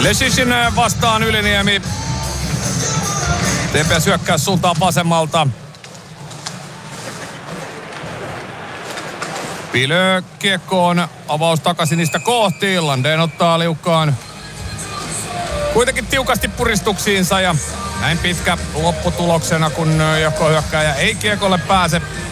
Leshishin vastaan Yliniemi. TPS hyökkäys suuntaan vasemmalta. Pilö kiekkoon, avaus takaisin niistä kohti. Landén ottaa liukkaan kuitenkin tiukasti puristuksiinsa ja näin pitkä lopputuloksena, kun joko hyökkääjä ei kiekolle pääse.